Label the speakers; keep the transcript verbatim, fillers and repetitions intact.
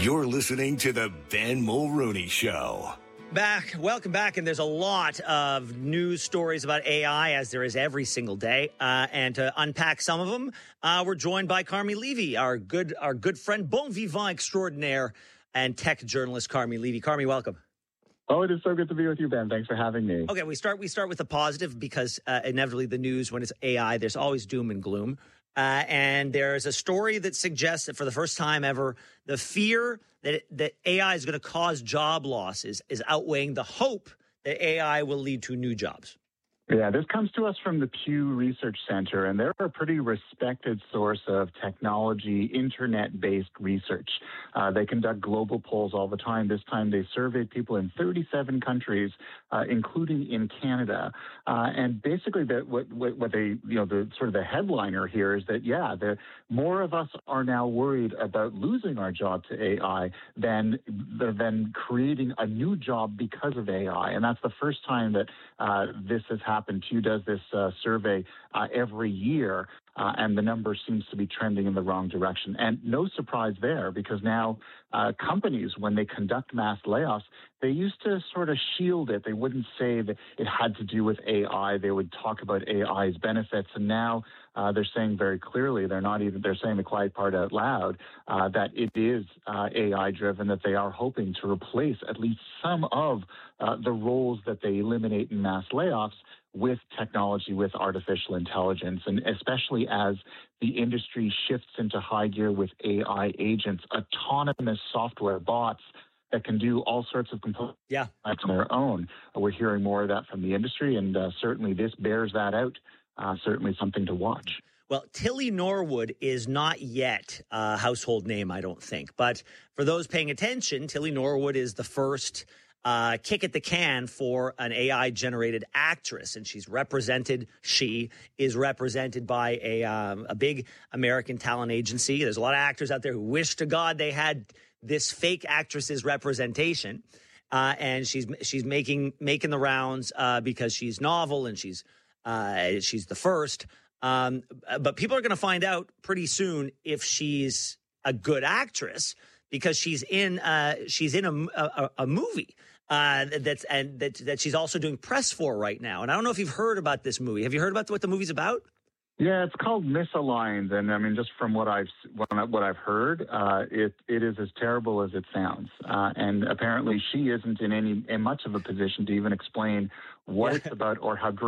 Speaker 1: You're listening to the Ben Mulroney Show.
Speaker 2: Back, welcome back, and there's a lot of news stories about A I, as there is every single day. Uh, and to unpack some of them, uh, we're joined by Carmi Levy, our good, our good friend, bon vivant extraordinaire, and tech journalist Carmi Levy. Carmi, welcome.
Speaker 3: Oh, it is so good to be with you, Ben. Thanks for having me.
Speaker 2: Okay, we start. We start with the positive because uh, inevitably the news, when it's A I, there's always doom and gloom. Uh, and there's a story that suggests that for the first time ever, the fear that it, that A I is going to cause job losses is outweighing the hope that A I will lead to new jobs.
Speaker 3: Yeah, this comes to us from the Pew Research Center, and they're a pretty respected source of technology, internet-based research. Uh, they conduct global polls all the time. This time they surveyed people in thirty-seven countries, uh, including in Canada. Uh, and basically, the, what, what they, you know, the sort of the headliner here is that, yeah, the more of us are now worried about losing our job to A I than than creating a new job because of A I. And that's the first time that uh, this has happened. Pew does this uh, survey uh, every year, uh, and the number seems to be trending in the wrong direction. And no surprise there, because now uh, companies, when they conduct mass layoffs, they used to sort of shield it. They wouldn't say that it had to do with A I. They would talk about A I's benefits, and now uh, they're saying very clearly, they're not even, they're saying the quiet part out loud, uh, that it is uh, A I-driven, that they are hoping to replace at least some of uh, the roles that they eliminate in mass layoffs with technology, with artificial intelligence, and especially as the industry shifts into high gear with A I agents, autonomous software bots that can do all sorts of components
Speaker 2: yeah.
Speaker 3: on their own. We're hearing more of that from the industry, and uh, certainly this bears that out. Uh, certainly something to watch.
Speaker 2: Well, Tilly Norwood is not yet a household name, I don't think. But for those paying attention, Tilly Norwood is the first uh, kick at the can for an A I-generated actress. And she's represented, she is represented by a, um, a big American talent agency. There's a lot of actors out there who wish to God they had this fake actress's representation. Uh, and she's she's making making the rounds uh, because she's novel and she's uh, she's the first. Um, but people are going to find out pretty soon if she's a good actress because she's in uh, she's in a, a, a movie uh, that's and that that she's also doing press for right now. And I don't know if you've heard about this movie. Have you heard about what the movie's about?
Speaker 3: Yeah, it's called Misaligned, and I mean, just from what I've what I've heard, uh, it it is as terrible as it sounds. Uh, and apparently, she isn't in any in much of a position to even explain what
Speaker 2: yeah.
Speaker 3: it's about or how great